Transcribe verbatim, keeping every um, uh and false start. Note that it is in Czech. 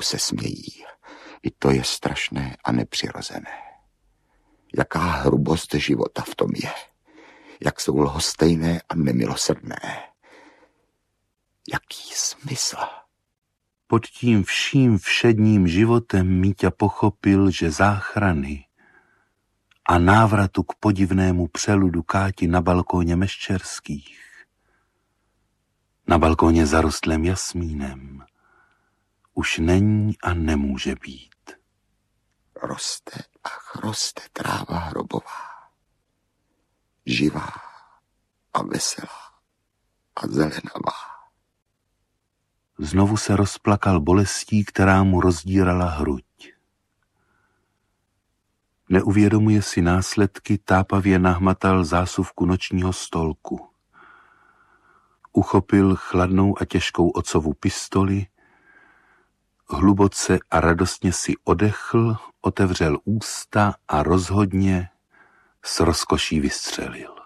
se smějí. I to je strašné a nepřirozené. Jaká hrubost života v tom je. Jak jsou lhostejné a nemilosrdné. Jaký smysl? Pod tím vším všedním životem Míťa pochopil, že záchrany a návratu k podivnému přeludu Káti na balkóně Meščerských, na balkóně zarostlém jasmínem, už není a nemůže být. Roste a roste tráva hrobová, živá a veselá a zelenavá. Znovu se rozplakal bolestí, která mu rozdírala hruď. Neuvědomuje si následky, tápavě nahmatal zásuvku nočního stolku. Uchopil chladnou a těžkou otcovu pistoli, hluboce a radostně si odechl, otevřel ústa a rozhodně s rozkoší vystřelil.